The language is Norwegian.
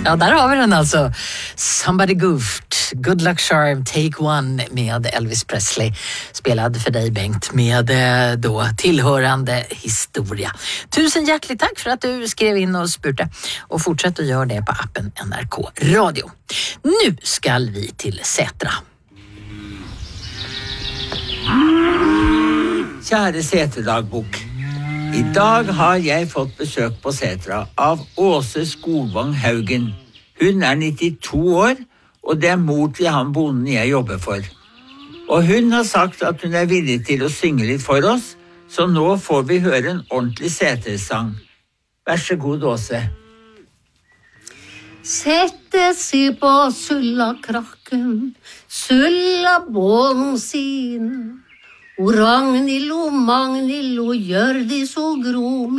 Ja, där har vi den alltså. Somebody Goofed, Good Luck Charm, Take One med Elvis Presley. Spelad för dig, Bengt, med då tillhörande historia. Tusen hjärtligt tack för att du skrev in och spurte. Och fortsätt att göra det på appen NRK Radio. Nu ska vi till Sätra. Kjære Seterdagbok. I dag har jeg fått besøk på Setra av Åse Skogvang Haugen. Hun 92 år, og det mor til han bonden jeg jobber for. Og hun har sagt at hun villig til å synge litt for oss, så nå får vi høre en ordentlig Setersang. Vær så god, Åse. Sette seg på sullakrakken, sulla bålen sine. O Ragnhild, o Magnhild, o Hjørdis, o Gro.